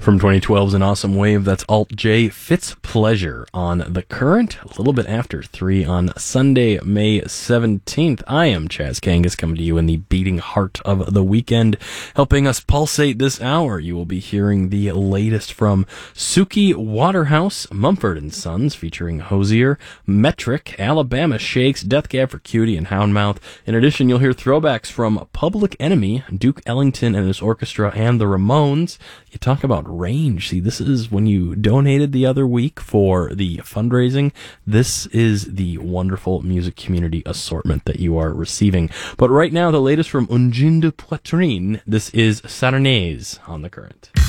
From 2012's An Awesome Wave, that's Alt J Fitzpleasure on The Current, a little bit after 3 on Sunday, May 17th. I am Chaz Kangas, coming to you in the beating heart of the weekend. Helping us pulsate this hour, you will be hearing the latest from Suki Waterhouse, Mumford & Sons, featuring Hozier, Metric, Alabama Shakes, Death Cab for Cutie, and Houndmouth. In addition, you'll hear throwbacks from Public Enemy, Duke Ellington and his orchestra, and the Ramones. You talk about range. See, this is when you donated the other week for the fundraising. This is the wonderful music community assortment that you are receiving. But right now, the latest from Ungine de Poitrine. This is Sarnaise on The Current.